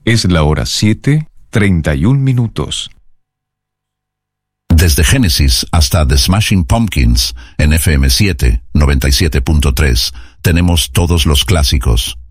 Es la hora 7:31. Desde Genesis hasta The Smashing Pumpkins, en FM 97.3, tenemos todos los clásicos.